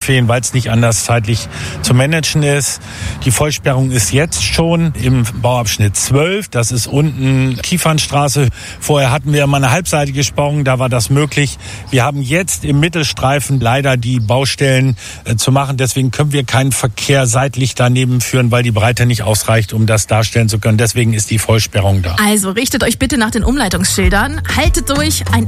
fehlen, weil es nicht anders zeitlich zu managen ist. Die Vollsperrung ist jetzt schon im Bauabschnitt 12. Das ist unten Kiefernstraße. Vorher hatten wir immer eine halbseitige Sperrung, da war das möglich. Wir haben jetzt im Mittelstreifen leider die Baustellen zu machen. Deswegen können wir keinen Verkehr seitlich daneben führen, weil die Breite nicht ausreicht, um das darstellen zu können. Deswegen ist die Vollsperrung da. Also richtet euch bitte nach den Umleitungsschildern. Haltet durch. Ein